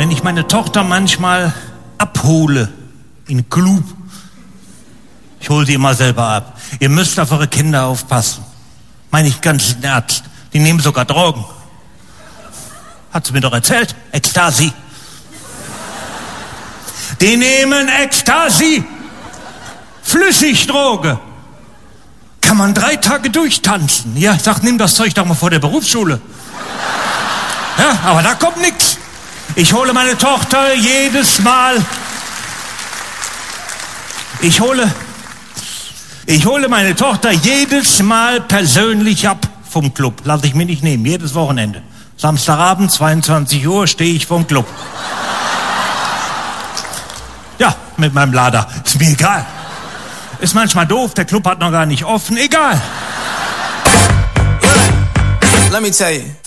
wenn ich meine Tochter manchmal abhole in Club. Ich hole die immer selber ab. Ihr müsst auf eure Kinder aufpassen. Meine ich ganz ernst. Die nehmen sogar Drogen. Hat sie mir doch erzählt. Ecstasy. Die nehmen Ecstasy. Flüssigdroge. Kann man 3 Tage durchtanzen. Ja, ich sag, nimm das Zeug doch mal vor der Berufsschule. Ja, aber da kommt nichts. Ich hole meine Tochter jedes Mal. Ich hole meine Tochter jedes Mal persönlich ab vom Club. Lass ich mir nicht nehmen, jedes Wochenende. Samstagabend, 22 Uhr, stehe ich vom Club. Ja, mit meinem Lader. Ist mir egal. Ist manchmal doof, der Club hat noch gar nicht offen. Egal. Let me tell you.